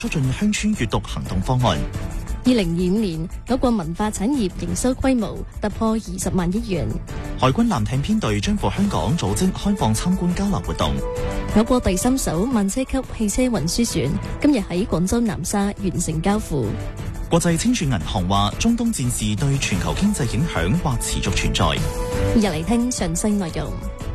促進鄉村閱讀行動方案。 2025年，我國文化產業營收規模突破20萬億元。 海軍艦艇編隊將赴香港組織開放參觀交流活動。 我國第3艘慢車級汽車運輸船今日喺廣州南沙完成交付。 國際清算銀行話，中東戰事對全球經濟影響或持續存在。 入嚟聽詳細內容。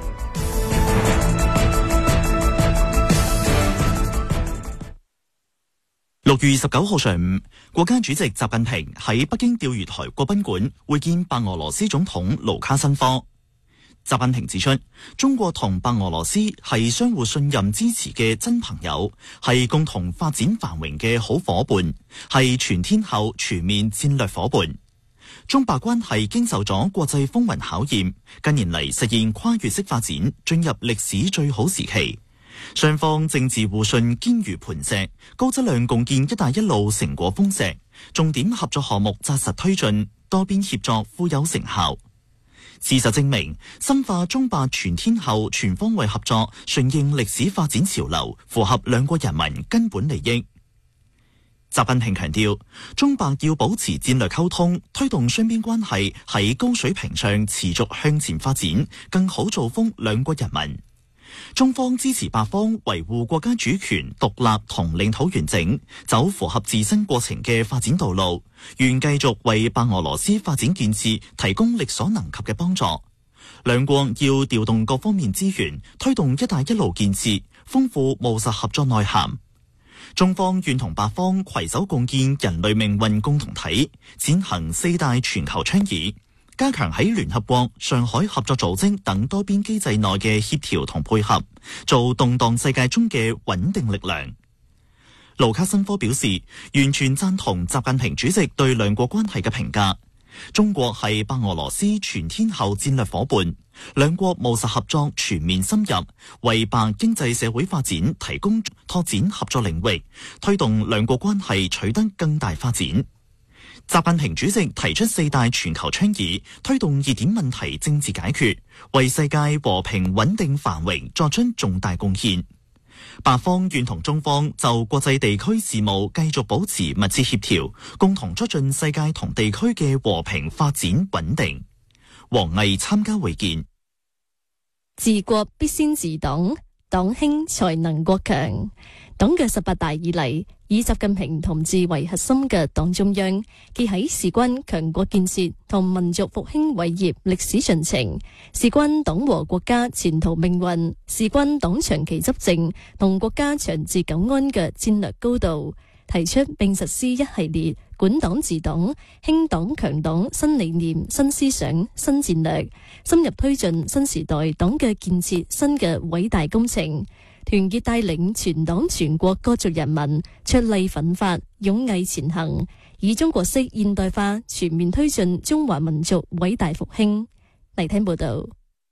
6月29號上午，國家主席習近平喺北京釣魚台國賓館會見白俄羅斯總統盧卡申科。習近平指出，中國同白俄羅斯係相互信任支持嘅真朋友，係共同發展繁榮嘅好夥伴，係全天候全面戰略夥伴。中白關係經受咗國際風雲考驗，近年嚟實現跨越式發展，進入歷史最好時期。雙方政治互信堅如磐石，高質量共建“一帶一路”成果豐碩，重點合作項目紮實推進，多邊協作富有成效。事實證明，深化中白全天候全方位合作，順應歷史發展潮流，符合兩國人民根本利益。習近平強調，中白要保持戰略溝通，推動雙邊關係喺高水平上持續向前發展，更好造福兩國人民。中方支持白方維護國家主權、獨立同領土完整，走符合自身過程嘅發展道路，願繼續為白俄羅斯發展建設提供力所能及嘅幫助。兩國要調動各方面資源，推動“一帶一路”建設，豐富務實合作內涵。中方願同白方攜手共建人類命運共同體，踐行4大全球倡議，加強喺聯合國、上海合作組織等多邊機制內嘅協調同配合，做動盪世界中嘅穩定力量。盧卡申科表示，完全贊同習近平主席對兩國關係嘅評價。中國係白俄羅斯全天候戰略夥伴，兩國務實合作全面深入，為白經濟社會發展提供拓展合作領域，推動兩國關係取得更大發展。習近平主席提出4大全球倡議，推動熱點問題政治解決，為世界和平穩定繁榮作出重大貢獻。白方願同中方就國際地區事務繼續保持密切協調，共同促進世界同地區嘅和平發展穩定。王毅參加會見。 治國必先治黨，黨興才能國強。黨嘅18大以嚟，以習近平同志為核心嘅黨中央，既喺事關強國建設同民族復興偉業歷史進程，事關黨和國家前途命運，事關黨長期執政同國家長治久安嘅戰略高度，提出並實施一系列管黨治黨、興黨強黨新理念、新思想、新戰略，深入推進新時代黨嘅建設新嘅偉大工程。團結帶領全黨全國各族人民卓勵奮發，勇毅前行，以中國式現代化全面推進中華民族偉大復興。嚟聽報道。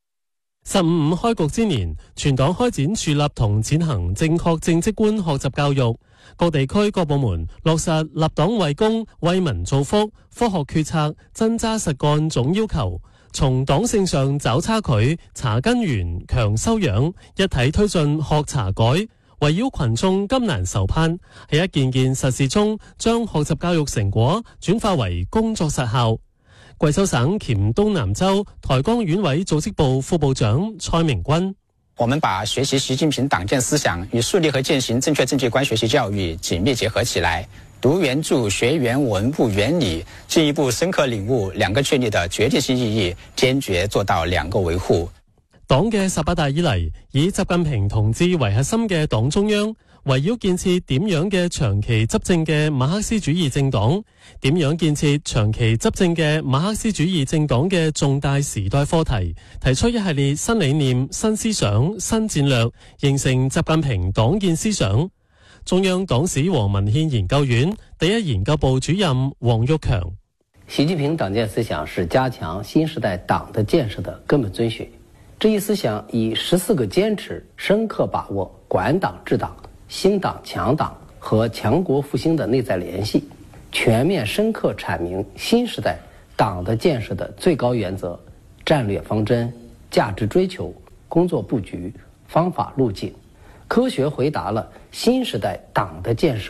15開局之年，全黨開展樹立同踐行正確政績觀學習教育，各地區各部門落實立黨為公、為民造福、科學決策、真揸實幹總要求，從黨性上找差距、查根源、強修養，一體推進學查改，圍繞群眾急難愁盼，喺一件件實事中將學習教育成果轉化為工作實效。貴州省黔東南州台江縣委組織部副部長蔡明君： 我們把學習習近平黨建思想與樹立和踐行正確政績觀學習教育緊密結合起來，讀原著、學原文、悟原理，進一步深刻領悟兩個確立的決定性意義，堅決做到兩個維護。 黨嘅18大以嚟，以習近平同志為核心嘅黨中央，圍繞建設點樣嘅長期執政嘅馬克思主義政黨，點樣建設長期執政嘅馬克思主義政黨嘅重大時代課題，提出一系列新理念、新思想、新戰略，形成習近平黨建思想。中央黨史和文獻研究院第一研究部主任黃玉強： 習近平黨建思想是加強新時代黨的建設的根本遵循。這一思想以14個堅持深刻把握管黨治黨、興黨強黨和強國復興的內在聯繫，全面深刻闡明新時代黨的建設的最高原則、戰略方針、價值追求、工作布局、方法路徑，科學回答了新時代黨的建設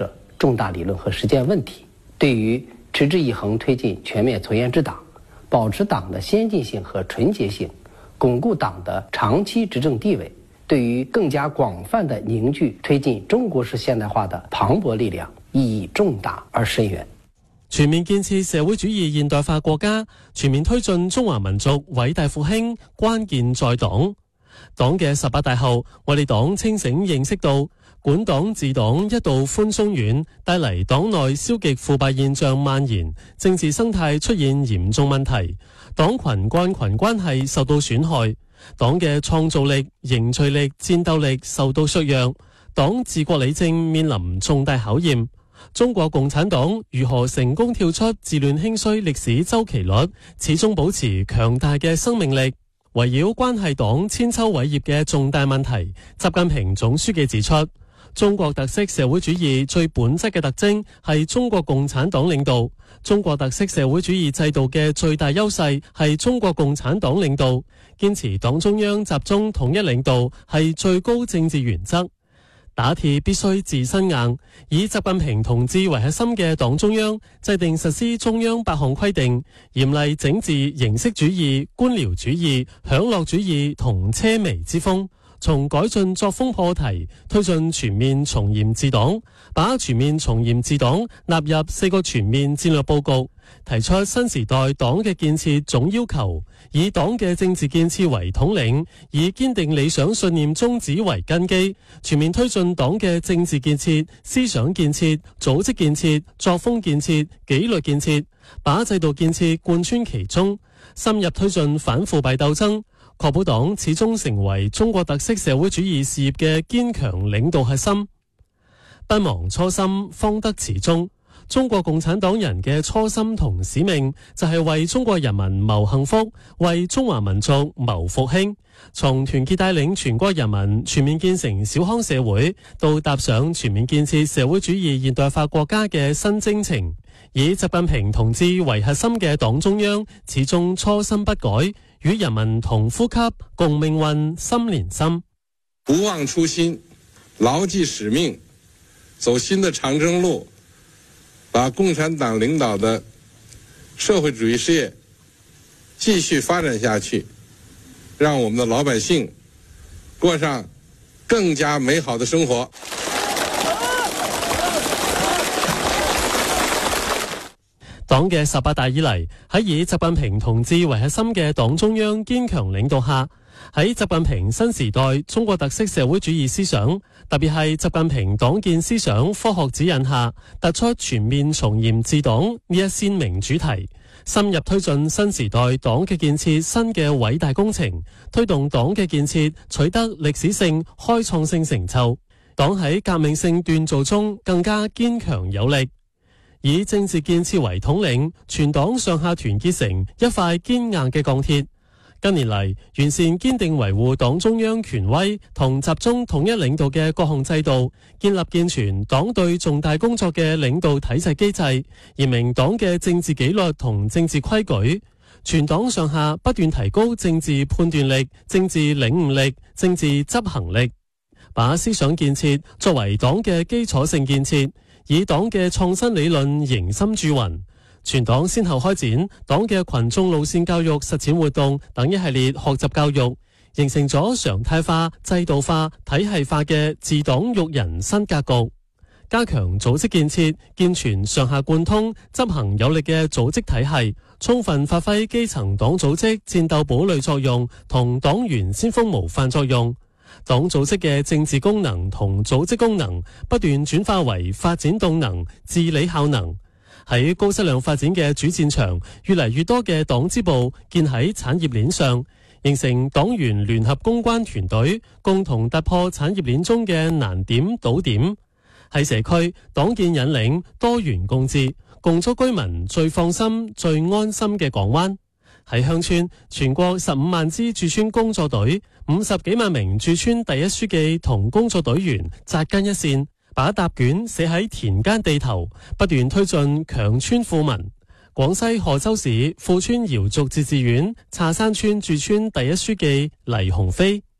重大理论和实践问题，对于持之以恒推进全面从严治党，保持党的先进性和纯洁性，巩固党的长期执政地位，对于更加广泛的凝聚推进中國式現代化的磅礴力量，意義重大而深遠。 全面建設社會主義現代化國家，全面推進中華民族偉大復興，關鍵在黨。黨嘅18大後，我哋黨清醒認識到，管黨治黨一道寬鬆遠，帶嚟黨內消極腐敗現象蔓延，政治生態出現嚴重問題，黨群幹群關係受到損害，黨嘅創造力、凝聚力、戰鬥力受到削弱，黨治國理政面臨重大考驗。中國共產黨如何成功跳出治亂興衰歷史周期率，始終保持強大嘅生命力？圍繞關係黨千秋偉業嘅重大問題，習近平總書記指出，中國特色社會主義最本質嘅特徵係中國共產黨領導，中國特色社會主義制度嘅最大優勢係中國共產黨領導，堅持黨中央集中統一領導係最高政治原則。打鐵必須自身硬，以習近平同志為核心嘅黨中央制定實施中央8項規定，嚴厲整治形式主義、官僚主義、享樂主義同奢靡之風，從改進作風破題，推進全面從嚴治黨，把全面從嚴治黨納入4個全面戰略佈局，提出新時代黨嘅建設總要求，以黨嘅政治建設為統領，以堅定理想信念宗旨為根基，全面推進黨嘅政治建設、思想建設、組織建設、作風建設、紀律建設，把制度建設貫穿其中，深入推進反腐敗鬥爭，確保黨始終成為中國特色社會主義事業嘅堅強領導核心。不忘初心，方得始終。中國共產黨人嘅初心同使命就係為中國人民謀幸福，為中華民族謀復興。從團結帶領全國人民全面建成小康社會，到踏上全面建設社會主義現代化國家嘅新征程，以習近平同志為核心嘅黨中央始終初心不改，與人民同呼吸，共命運，心連心。 不忘初心，牢記使命，走新的長征路，把共產黨領導的社會主義事業繼續發展下去，讓我們的老百姓過上更加美好的生活。 黨嘅18大以嚟，喺以習近平同志為核心嘅黨中央堅強領導下，喺習近平新時代中國特色社會主義思想，特別係習近平黨建思想科學指引下，突出全面從嚴治黨呢一鮮明主題，深入推進新時代黨嘅建設新嘅偉大工程，推動黨嘅建設取得歷史性、開創性成就。黨喺革命性鍛造中更加堅強有力。以政治建設為統領，全黨上下團結成一塊堅硬嘅鋼鐵。近年嚟，完善堅定維護黨中央權威同集中統一領導嘅各項制度，建立健全黨對重大工作嘅領導體制機制，嚴明黨嘅政治紀律同政治規矩。全黨上下不斷提高政治判斷力、政治領悟力、政治執行力，把思想建設作為黨嘅基礎性建設，以黨嘅創新理論凝心鑄魂。全黨先後開展黨嘅群眾路線教育實踐活動等一系列學習教育，形成咗常態化、制度化、體系化嘅治黨育人新格局。加強組織建設，健全上下貫通、執行有力嘅組織體系，充分發揮基層黨組織戰鬥堡壘作用同黨員先鋒模範作用。黨組織嘅政治功能同組織功能不斷轉化為發展動能、治理效能。喺高質量發展嘅主戰場，越嚟越多嘅黨支部建喺產業鏈上，形成黨員聯合攻關團隊，共同突破產業鏈中嘅難點堵點。喺社區，黨建引領多元共治，共築居民最放心、最安心嘅港灣。喺鄉村，全國15萬支駐村工作隊、50幾萬名駐村第一書記同工作隊員紮根一線，把答卷寫喺田間地頭，不斷推進強村富民。廣西賀州市富川瑤族自治縣茶山村駐村第一書記黎鴻飛。